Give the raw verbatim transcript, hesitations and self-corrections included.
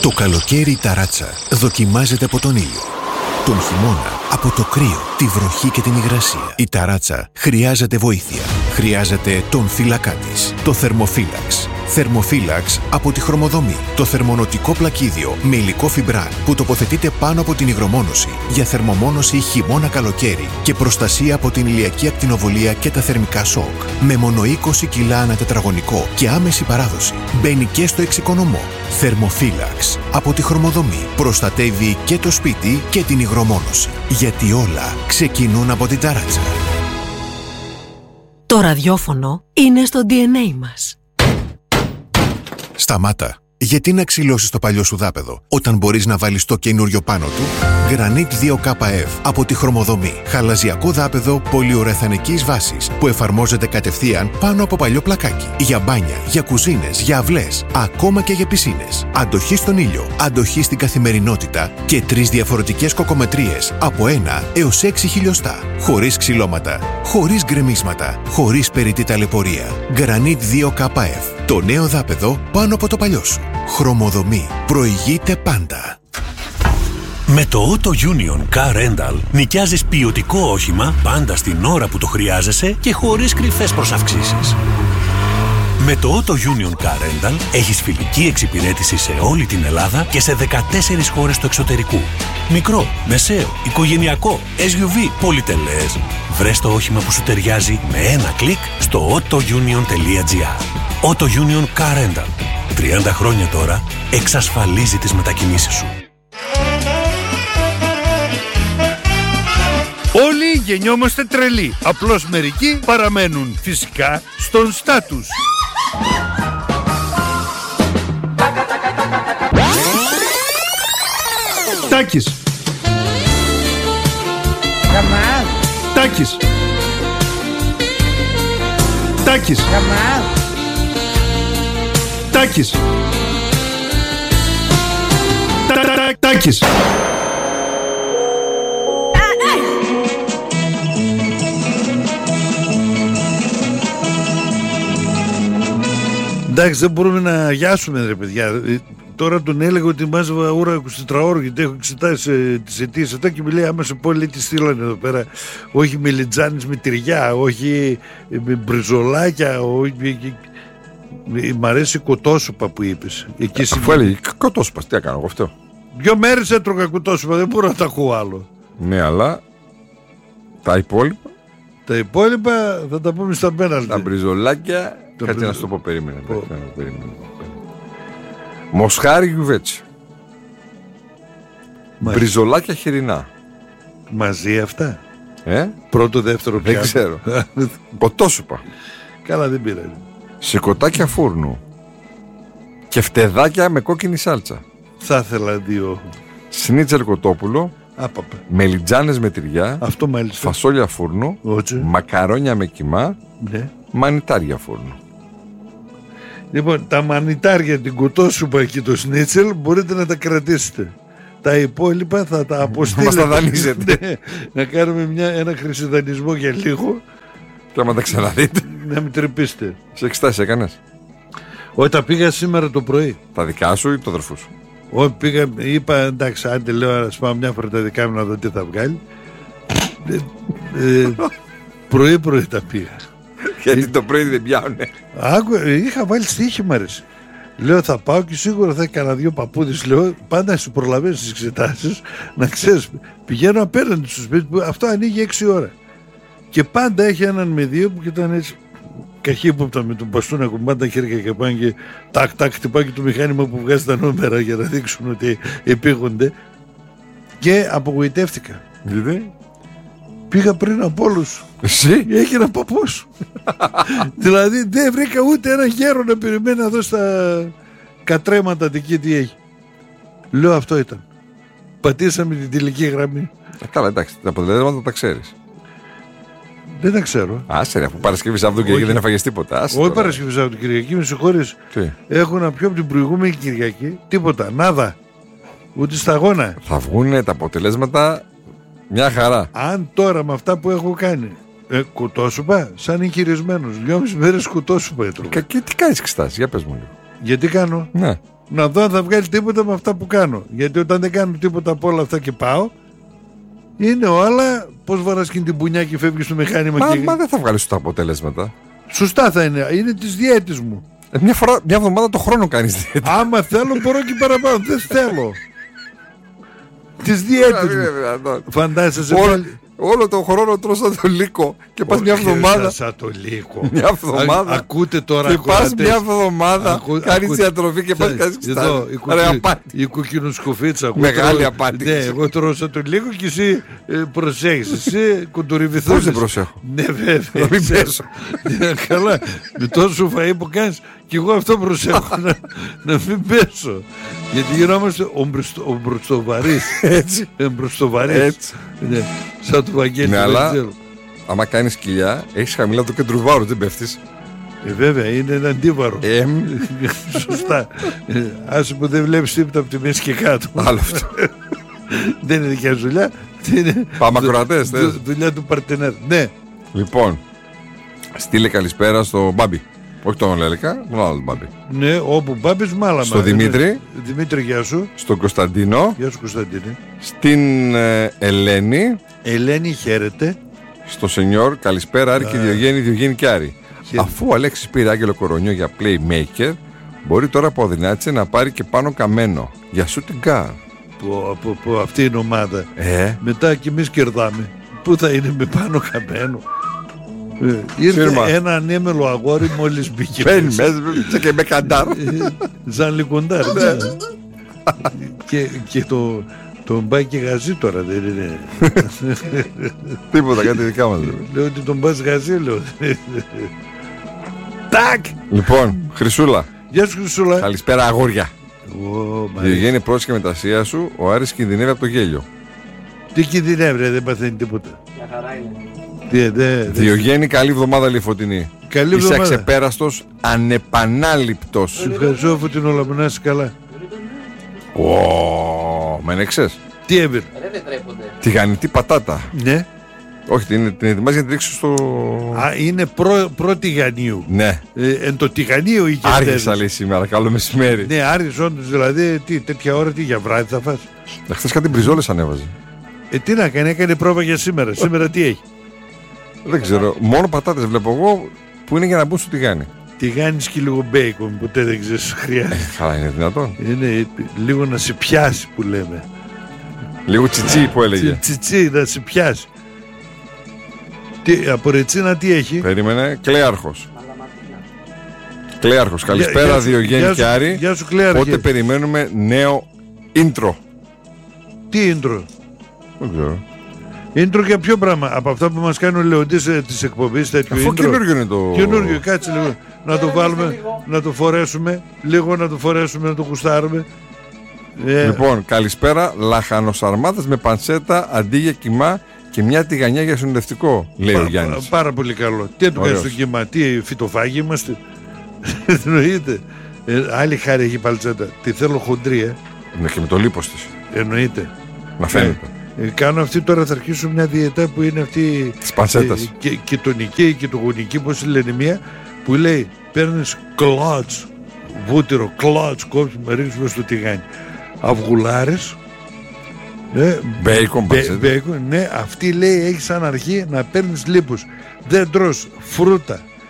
Το καλοκαίρι η ταράτσα δοκιμάζεται από τον ήλιο. Τον χειμώνα από το κρύο, τη βροχή και την υγρασία. Η ταράτσα χρειάζεται βοήθεια. Χρειάζεται τον φύλακά της, το θερμοφύλαξ. Θερμοφύλαξ από τη χρωμοδομή. Το θερμονοτικό πλακίδιο με υλικό φιμπράν που τοποθετείται πάνω από την υγρομόνωση για θερμομόνωση χειμώνα-καλοκαίρι και προστασία από την ηλιακή ακτινοβολία και τα θερμικά σοκ. Με μόνο είκοσι κιλά ανά τετραγωνικό και άμεση παράδοση. Μπαίνει και στο εξοικονομό. Θερμοφύλαξ από τη χρωμοδομή. Προστατεύει και το σπίτι και την υγρομόνωση. Γιατί όλα ξεκινούν από την ταράτσα. Το ραδιόφωνο είναι στο ντι εν έι μας. Σταμάτα. Γιατί να ξυλώσεις το παλιό σου δάπεδο όταν μπορείς να βάλεις το καινούριο πάνω του? Granit δύο κέι εφ από τη χρωμοδομή. Χαλαζιακό δάπεδο πολυουρεθανικής βάσης που εφαρμόζεται κατευθείαν πάνω από παλιό πλακάκι. Για μπάνια, για κουζίνες, για αυλές, ακόμα και για πισίνες. Αντοχή στον ήλιο, αντοχή στην καθημερινότητα και τρεις διαφορετικές κοκομετρίες από ένα έως έξι χιλιοστά. Χωρίς ξυλώματα, χωρίς γκρεμίσματα, χωρίς περιττή ταλαιπωρία. Granit δύο κέι εφ. Το νέο δάπεδο πάνω από το παλιό σου. Χρωμοδομή. Προηγείται πάντα. Με το Auto Union Car Rental νοικιάζεις ποιοτικό όχημα πάντα στην ώρα που το χρειάζεσαι και χωρίς κρυφές προσαυξήσεις. Με το Auto Union Car Rental έχεις φιλική εξυπηρέτηση σε όλη την Ελλάδα και σε δεκατέσσερις χώρες του εξωτερικού. Μικρό, μεσαίο, οικογενειακό, ες γιου βι, πολυτελές. Βρες το όχημα που σου ταιριάζει με ένα κλικ στο autounion τελεία τζι άρ. Auto Union Car Rental. τριάντα χρόνια τώρα εξασφαλίζει τις μετακινήσεις σου. Όλοι γεννιόμαστε τρελοί. Απλώς μερικοί παραμένουν φυσικά στον στάτους. Τάκης. Καμά. Τάκης. Τάκης. Καμά. Τάκης. Τάκης. Εντάξει, δεν μπορούμε να αγιάσουμε, ρε παιδιά. Τώρα τον έλεγα ότι μάζευα ώρα είκοσι τέσσερις ώρες γιατί έχω εξετάσει τις αιτίες αυτά και μου λέει άμα σε πω λέει τι στείλανε εδώ πέρα. Όχι μελιτζάνες με τυριά, όχι με μπριζολάκια, όχι... Μ' αρέσει κοτόσουπα που είπες. Εκεί Αφού έλεγε κοτόσουπα, τι έκανα εγώ αυτό. Δυο μέρες έτρωγα κοτόσουπα, δεν μπορώ να τα ακούω άλλο. Ναι, αλλά τα υπόλοιπα. Τα υπόλοιπα θα τα πούμε στα πέναλτι. Τα μπριζολάκια. Κάτσε μπριζο... να σου το πω, περίμενε. Πω. περίμενε. Μοσχάρι γιουβέτσι. Μπριζολάκια χοιρινά. Μαζί αυτά. Ε? Πρώτο, δεύτερο πιάτο. Δεν ξέρω. Κοτόσουπα. Καλά, δεν πειράζει. Σηκωτάκια φούρνου. Και φτεδάκια με κόκκινη σάλτσα. Θα ήθελα δύο. Σνίτσελ κοτόπουλο. Άπαπα. Μελιτζάνες με τυριά. Αυτό μάλιστα. Φασόλια φούρνου. Ότσε. Μακαρόνια με κιμά. Ναι. Μανιτάρια φούρνου. Λοιπόν, τα μανιτάρια, την κοτόσουπα και το σνίτσελ μπορείτε να τα κρατήσετε. Τα υπόλοιπα θα τα αποστείλετε. Μας τα δανείζετε. Ναι, να κάνουμε μια, ένα χρυσιδανισμό για λίγο. Και άμα τα ξαναδείτε. Να μην τρυπήσετε. Σε εξετάσεις έκανες? Όχι, τα πήγα σήμερα το πρωί. Τα δικά σου ή το αδερφού σου? Όχι, πήγα, είπα εντάξει, άντε λέω να σπάω μια φορά τα δικά μου να δω τι θα βγάλει. ε, ε, πρωί πρωί τα πήγα. Γιατί το πρωί δεν πιάνουνε. Άκου, είχα βάλει στοίχημα ρε. Λέω θα πάω και σίγουρα θα έκανα δύο παππούδες. Λέω πάντα σου προλαβαίνεις τις εξετάσεις. Να ξέρεις, πηγαίνω απέναντι στο σπίτι που αυτό ανοίγει έξι ώρα. Και πάντα έχει έναν με δύο που ήταν έτσι καχύποπτα με τον μπαστούνα, κουμπάνε τα χέρια και πάνε και τάκ τάκ χτυπάει και το μηχάνημα που βγάζει τα νούμερα για να δείξουν ότι επίγονται. Και απογοητεύτηκα. Γιατί? Πήγα πριν από όλους. Εσύ? Έχει ένα παππούς. Δηλαδή δεν βρήκα ούτε ένα γέρο να περιμένει να δω στα κατρέματα εκεί τι έχει. Λέω αυτό ήταν. Πατήσαμε την τελική γραμμή. Ε, καλά, εντάξει, τα αποτελέσματα τα ξέρεις. Δεν τα ξέρω. Άσε ρε, αφού Παρασκευή Σάββατο Κυριακή δεν έφαγες τίποτα. Όχι Παρασκευή Σάββατο Κυριακή, με συγχωρείς. Έχω να πιω από την προηγούμενη Κυριακή. Τίποτα, νάδα. Ούτε σταγόνα. Θα βγουν τα αποτελέσματα μια χαρά. Αν τώρα με αυτά που έχω κάνει ε, κουτόσουπα, σαν εγχειρισμένος, δυόμιση μέρες κουτόσουπα έτρωγα. Και, και τι κάνεις εξετάσεις, για πες μου λίγο. Γιατί κάνω? Ναι. να δω αν θα βγάλει τίποτα με αυτά που κάνω. Γιατί όταν δεν κάνω τίποτα από όλα αυτά και πάω, είναι όλα πώς βαράς και την πουνιά και φεύγεις στο μηχάνημα. Μα, και... μα δεν θα βγάλεις τα αποτελέσματα. Σωστά θα είναι. Είναι της διέτης μου. Ε, μια, φορά, μια εβδομάδα το χρόνο κάνεις διέτη. Άμα θέλω μπορώ και παραπάνω. Δεν θέλω. Της διέτης μου. Φαντάζεσαι πάλι. Όλο τον χρόνο τρως σαν το λύκο και πας μια εβδομάδα. Σαν το λύκο. Μια εβδομάδα. Α, ακούτε τώρα. Και πας μια εβδομάδα. Ακού, κάνεις ακού, διατροφή και πας κάνεις εδώ, η, κουκκι, η κουκκινοσκουφίτσα. Μεγάλη τρώω, απάτη. Ναι, εγώ τρώω σαν το λύκο και εσύ ε, προσέχεις. Εσύ κουντουριβηθούς. Πώς δεν προσέχω. Ναι, βέβαια. Να μην πέσω. Καλά. Με τόσο φαΐ που κάνεις και εγώ αυτό προσέχω. να, να μην πέσω. Γιατί γινόμαστε ο μπροστοβαρής. Έτσι. Μπροστοβαρής. Ναι, σαν του Βαγγέλη. Ναι, αλλά άμα κάνεις κοιλιά, έχεις χαμηλά το κέντρο βάρου, δεν πέφτεις. Ε, βέβαια, είναι ένα αντίβαρο. Ε, Σωστά. Ε, άσε που δεν βλέπεις τίποτα από τη μέση και κάτω. άλλο αυτό. Δεν είναι δικιά σου δουλειά. Πάμε ακροατές, θες. Δουλειά του παρτενέρ. Ναι. Λοιπόν, στείλε καλησπέρα στο Μπάμπη. Όχι τον Λέλικα, τον άλλο τον Μπάμπη. Ναι, όπου Μπάμπης μάλαμα. Στο Δημήτρη. Δημήτρη, γεια σου. Στον Κωνσταντίνο. Γεια σου, Κωνσταντίνε. Στην ε, Ελένη. Ελένη, χαίρετε. Στο Σενιόρ, καλησπέρα, Άρη και Διογέννη, Διογέννη και Άρη. Αφού ο Αλέξης πήρε Άγγελο Κορονιό για playmaker, μπορεί τώρα από αδυνάτησε να πάρει και πάνω Καμένο για shooting guard. Που, που, που αυτή είναι η ομάδα. Ε. Μετά κι εμείς κερδάμε. Πού θα είναι με πάνω Καμένο. Ε, ήρθε Σύρμα. ένα ανέμελο αγόρι μόλις μπήκε. Μπαίνει μέσα και με καντάρ. Σαν λικοντάρ. και, και το, τον πάει και γαζί τώρα, δεν είναι. Τίποτα, κάτι δικά μας. Λέω ότι τον πας γαζί, λέω. Τάκ! Λοιπόν, Χρυσούλα. Γεια σου, Χρυσούλα. Καλησπέρα, αγόρια. Oh, Διογέννη, πρόσεχε με τα ασία σου. Ο Άρης κινδυνεύει από το γέλιο. Τι κινδυνεύει, δεν παθαίνει τίποτα. Μια χαρά είναι. Τι, δε, δε. Διογέννη, καλή εβδομάδα, Λιφωτινή. Καλή Είσαι εβδομάδα. αξεπέραστος, ανεπανάληπτος. Σου ευχαριστώ, αφού την όλα μου να είσαι καλά. Ω, με νεξες. Τι έβγαινε. Ρε δεν τρέπονται. Τηγανιτή πατάτα. Ναι. Όχι, την, την ετοιμάζει για να την ρίξεις στο... Α, είναι προ, προτιγανίου. Ναι. Ε, εν το τηγανίο είχε Άργησα, λέει, σήμερα. Καλό μεσημέρι. Ναι, άργησες όντως, δηλαδή, τι, τέτοια ώρα, τι για βράδυ θα φας. Ε, χθες κάτι μπριζόλες ανέβαζε. Ε, τι να κάνει, έκανε πρόβα για σήμερα. Σήμερα τι έχει. Δεν ξέρω. Μόνο πατάτες βλέπω εγώ που είναι για να μπουν στο τηγάνι. Τηγάνις και λίγο μπέικον, ποτέ δεν ξέρεις, χρειάζεται. Καλά, είναι δυνατόν. Είναι λίγο να σε πιάσει που λέμε. Λίγο τσιτσί που έλεγε. Τσιτσί, να σε πιάσει. Τι, από ρετσίνα τι έχει. Περίμενε. Κλέαρχος. Κλέαρχος. Γεια- Καλησπέρα, γεια σου- Διογέννη γεια και σου- Άρη. Γεια σου, Κλέαρχε. Πότε περιμένουμε νέο intro. Τι intro. Δεν ξέρω. Intro για ποιο πράγμα. Από αυτά που μας κάνει ο Λεοντής ε, της εκπομπής, τέτοιο Αφού intro. καινούργιο είναι το... Καινούργιο, κάτσε λίγο. Να το βάλουμε, να το φορέσουμε. Λίγο να το φορέσουμε, να το κουστάρουμε. Ε, Λοιπόν, καλησπέρα. Λαχανοσαρμάδες με πανσέτα αντί για κιμά και μια τηγανιά για συνοδευτικό, λέει ο πα- Γιάννης. Πάρα πολύ καλό. Τι να του κάνεις στο Ωραίος. κύμα, τι φυτοφάγοι είμαστε. Εννοείται. Ε, άλλη χάρη έχει η παλτσέτα. Τη θέλω χοντρή, ε. Ναι, και με το λίπος της. Εννοείται. Να φαίνεται. Ε, κάνω αυτή τώρα, θα αρχίσω μια διαιτά που είναι αυτή. Της πανσέτας. Ε, και, κετονική, κετογονική, πώς λένε μία, που λέει παίρνεις κλάτς, βούτυρο, κλάτς, κόψεις με ρίχνεις μες στο τηγάνι. Αυγουλάρες. Ναι, Μπέικον, μπέ- πανσέτα. μπέικον, ναι, αυτή λέει έχει σαν αρχή να παίρνεις λίπους. Δεν τρως φρούτα,